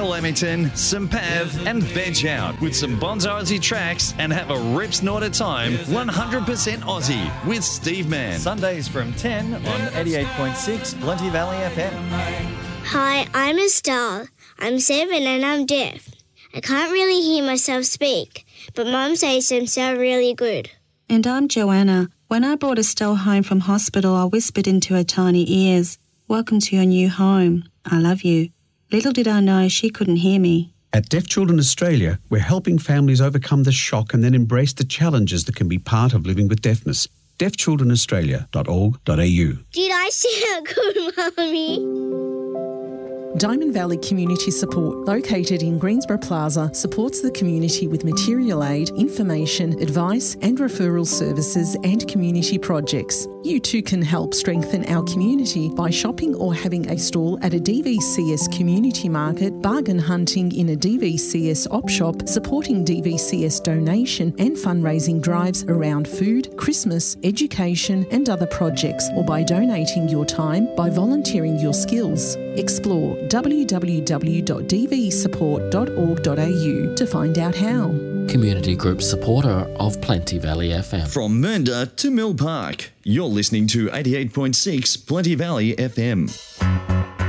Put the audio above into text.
a Lamington, some Pav and veg out with some Bonzo Aussie tracks and have a rip snort at time. 100% Aussie with Steve Mann. Sundays from 10 on 88.6 Plenty Valley FM. Hi, I'm Estelle. I'm 7 and I'm deaf. I can't really hear myself speak, but Mum says them sound really good. And I'm Joanna. When I brought Estelle home from hospital, I whispered into her tiny ears, "Welcome to your new home. I love you." Little did I know she couldn't hear me. At Deaf Children Australia, we're helping families overcome the shock and then embrace the challenges that can be part of living with deafness. deafchildrenaustralia.org.au. Did I sound good, Mummy? Diamond Valley Community Support, located in Greensborough Plaza, supports the community with material aid, information, advice and referral services and community projects. You too can help strengthen our community by shopping or having a stall at a DVCS community market, bargain hunting in a DVCS op shop, supporting DVCS donation and fundraising drives around food, Christmas, education and other projects, or by donating your time by volunteering your skills. Explore www.dvsupport.org.au to find out how. Community group supporter of Plenty Valley FM. From Mernda to Mill Park, you're listening to 88.6 Plenty Valley FM.